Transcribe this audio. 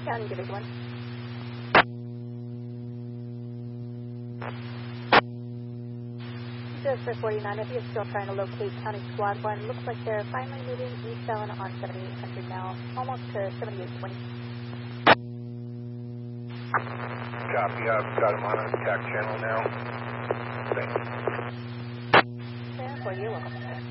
County Division 1. Just for 49, if you're still trying to locate County Squad 1, looks like they're finally moving eastbound on 7800 now, almost to 7820. Copy, I've got him on an attack channel now. Thanks. Yeah, well, you're welcome.